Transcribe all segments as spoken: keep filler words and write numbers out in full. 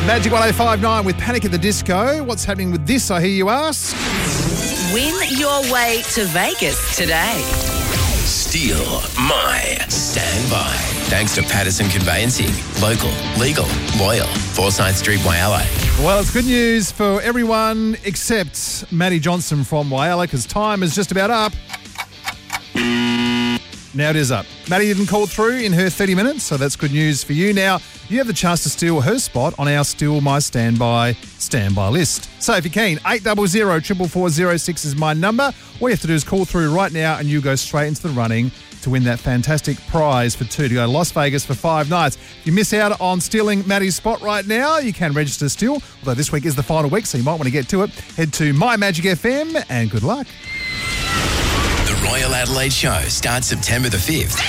Magic one oh five point nine with Panic at the Disco. What's happening with this, I hear you ask? Win your way to Vegas today. Steal my standby. Thanks to Patterson Conveyancing. Local, legal, loyal. Forsyth Street, Whyalla. Well, it's good news for everyone except Maddie Johnson from Whyalla because time is just about up. Now it is up. Maddie didn't call through in her thirty minutes, so that's good news for you. Now, you have the chance to steal her spot on our Steal My Standby standby list. So if you're keen, eight zero zero, four four four zero six is my number. All you have to do is call through right now and you go straight into the running to win that fantastic prize for two to go to Las Vegas for five nights. If you miss out on stealing Maddie's spot right now, you can register still, although this week is the final week, so you might want to get to it. Head to My Magic F M and good luck. The Royal Adelaide Show starts September the fifth.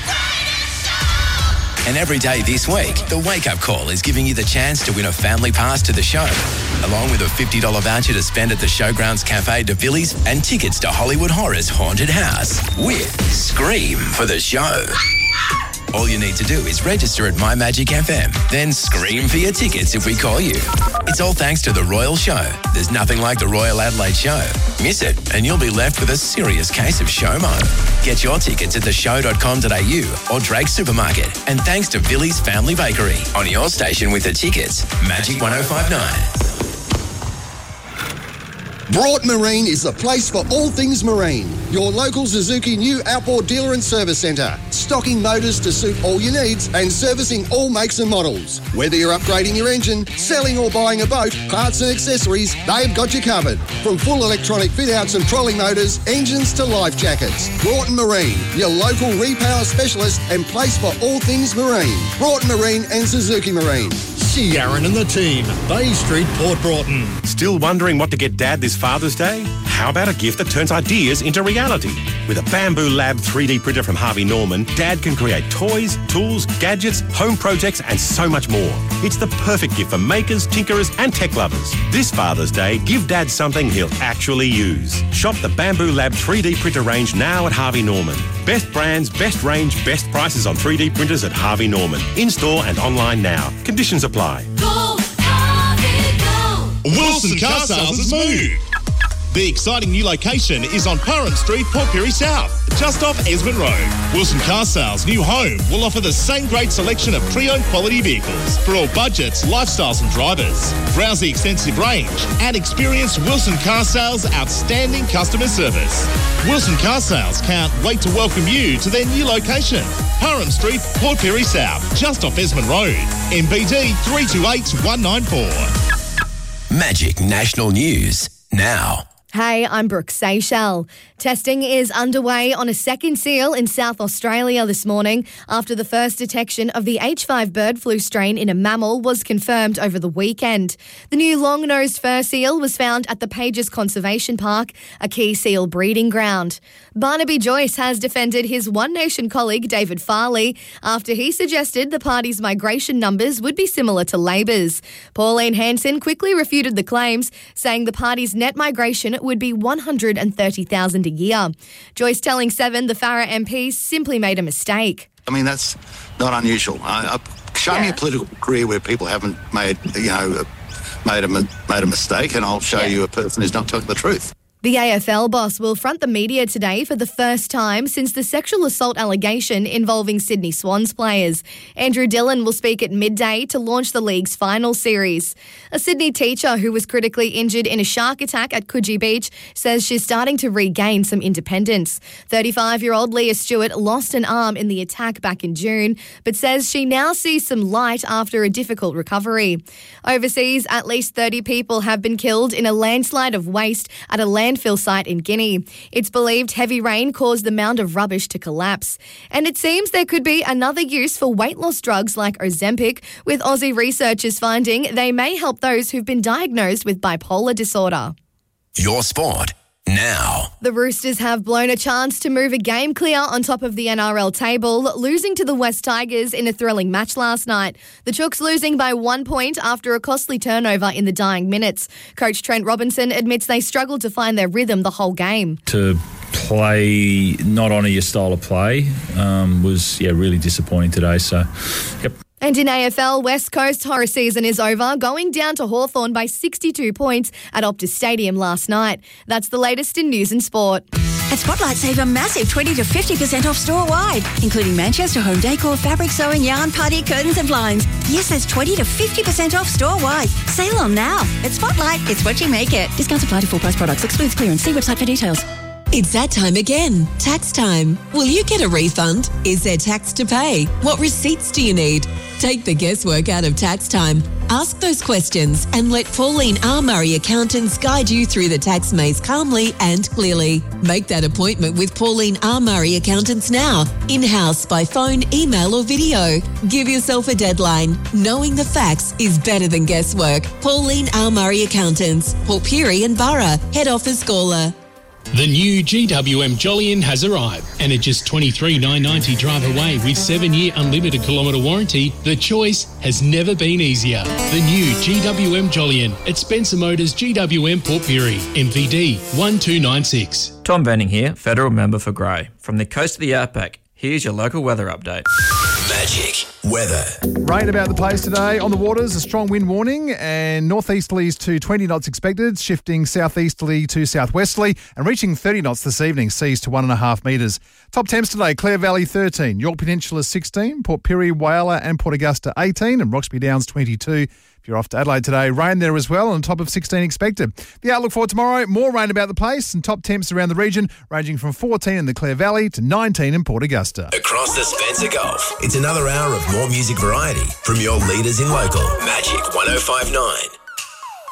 And every day this week, the Wake Up Call is giving you the chance to win a family pass to the show, along with a fifty dollars voucher to spend at the Showgrounds Cafe de Villiers and tickets to Hollywood Horror's Haunted House with Scream for the show. All you need to do is register at My Magic F M, then scream for your tickets if we call you. It's all thanks to the Royal Show. There's nothing like the Royal Adelaide Show. Miss it and you'll be left with a serious case of SHOMO. Get your tickets at the show dot com dot a u or Drake Supermarket. And thanks to Villiers Family Bakery. On your station with the tickets, Magic one oh five point nine. Broughton Marine is the place for all things marine. Your local Suzuki new outboard dealer and service centre. Stocking motors to suit all your needs and servicing all makes and models. Whether you're upgrading your engine, selling or buying a boat, parts and accessories, they've got you covered. From full electronic fit-outs and trolley motors, engines to life jackets. Broughton Marine, your local repower specialist and place for all things marine. Broughton Marine and Suzuki Marine. See Aaron and the team, Bay Street, Port Broughton. Still wondering what to get Dad this Father's Day? How about a gift that turns ideas into reality? With a Bamboo Lab three D printer from Harvey Norman, Dad can create toys, tools, gadgets, home projects and so much more. It's the perfect gift for makers, tinkerers and tech lovers. This Father's Day, give Dad something he'll actually use. Shop the Bamboo Lab three D printer range now at Harvey Norman. Best brands, best range, best prices on three D printers at Harvey Norman. In-store and online now. Conditions apply. Go, Harvey, go! Wilson Car Sales has moved. The exciting new location is on Parham Street, Port Pirie South, just off Esmond Road. Wilson Car Sales' new home will offer the same great selection of pre-owned quality vehicles for all budgets, lifestyles and drivers. Browse the extensive range and experience Wilson Car Sales' outstanding customer service. Wilson Car Sales can't wait to welcome you to their new location. Parham Street, Port Pirie South, just off Esmond Road. M B D three two eight one nine four. Magic National News now. Hey, I'm Brooke Seychelles. Testing is underway on a second seal in South Australia this morning after the first detection of the H five bird flu strain in a mammal was confirmed over the weekend. The new long-nosed fur seal was found at the Pages Conservation Park, a key seal breeding ground. Barnaby Joyce has defended his One Nation colleague David Farley after he suggested the party's migration numbers would be similar to Labor's. Pauline Hanson quickly refuted the claims, saying the party's net migration would be one hundred thirty thousand a year. Joyce telling Seven the Farrer M P simply made a mistake. I mean, that's not unusual. I, I, show yeah. me a political career where people haven't made, you know, made a, made a mistake, and I'll show yeah. you a person who's not telling the truth. The A F L boss will front the media today for the first time since the sexual assault allegation involving Sydney Swans players. Andrew Dillon will speak at midday to launch the league's final series. A Sydney teacher who was critically injured in a shark attack at Coogee Beach says she's starting to regain some independence. thirty-five-year-old Leah Stewart lost an arm in the attack back in June, but says she now sees some light after a difficult recovery. Overseas, at least thirty people have been killed in a landslide of waste at a land landfill site in Guinea. It's believed heavy rain caused the mound of rubbish to collapse. And it seems there could be another use for weight loss drugs like Ozempic, with Aussie researchers finding they may help those who've been diagnosed with bipolar disorder. Your sport now. The Roosters have blown a chance to move a game clear on top of the N R L table, losing to the West Tigers in a thrilling match last night. The Chooks losing by one point after a costly turnover in the dying minutes. Coach Trent Robinson admits they struggled to find their rhythm the whole game. To play, not honour your style of play, um, was yeah really disappointing today. So, yep. And in A F L, West Coast horror season is over, going down to Hawthorn by sixty-two points at Optus Stadium last night. That's the latest in news and sport. At Spotlight, save a massive twenty to fifty percent off store-wide, including Manchester home decor, fabric sewing, yarn, party, curtains and blinds. Yes, that's twenty to fifty percent off store-wide. Sale on now. At Spotlight, it's what you make it. Discounts apply to full-price products. Excludes clearance. See website for details. It's that time again. Tax time. Will you get a refund? Is there tax to pay? What receipts do you need? Take the guesswork out of tax time. Ask those questions and let Pauline R. Murray Accountants guide you through the tax maze calmly and clearly. Make that appointment with Pauline R. Murray Accountants now. In-house, by phone, email or video. Give yourself a deadline. Knowing the facts is better than guesswork. Pauline R. Murray Accountants. Port Pirie and Borough. Head office Gawler. The new G W M Jolyon has arrived, and at just twenty-three thousand nine hundred ninety drive away with seven-year unlimited kilometre warranty, the choice has never been easier. The new G W M Jolyon at Spencer Motors G W M Port Pirie, M V D one two nine six. Tom Benning here, federal member for Grey. From the coast of the outback, here's your local weather update. Magic weather. Rain about the place today. On the waters, a strong wind warning and northeasterlies to twenty knots expected, shifting southeasterly to southwesterly and reaching thirty knots this evening, seas to one and a half metres. Top temps today, Clare Valley thirteen, York Peninsula sixteen, Port Pirie, Whyalla and Port Augusta eighteen and Roxby Downs twenty-two. If you're off to Adelaide today, rain there as well, and top of sixteen expected. The outlook for tomorrow, more rain about the place and top temps around the region, ranging from fourteen in the Clare Valley to nineteen in Port Augusta. Across the Spencer Gulf, it's another hour of more music variety from your leaders in local. Magic one oh five point nine.